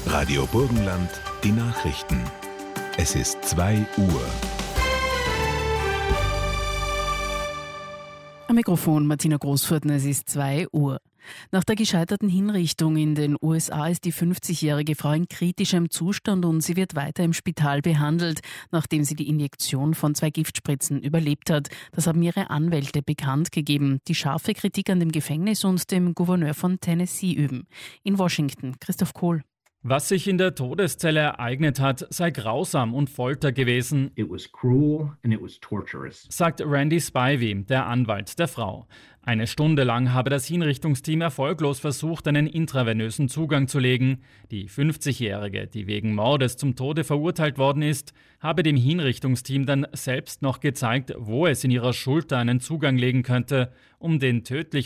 Radio Burgenland, die Nachrichten. Es ist 2 Uhr. Am Mikrofon Martina Großfurten, es ist 2 Uhr. Nach der gescheiterten Hinrichtung in den USA ist die 50-jährige Frau in kritischem Zustand und sie wird weiter im Spital behandelt, nachdem sie die Injektion von 2 Giftspritzen überlebt hat. Das haben ihre Anwälte bekannt gegeben, die scharfe Kritik an dem Gefängnis und dem Gouverneur von Tennessee üben. In Washington, Christoph Kohl. Was sich in der Todeszelle ereignet hat, sei grausam und Folter gewesen, It was cruel and it was torturous. sagt Randy Spivey, der Anwalt der Frau. 1 Stunde lang habe das Hinrichtungsteam erfolglos versucht, einen intravenösen Zugang zu legen. Die 50-Jährige, die wegen Mordes zum Tode verurteilt worden ist, habe dem Hinrichtungsteam dann selbst noch gezeigt, wo es in ihrer Schulter einen Zugang legen könnte, um den tödlichen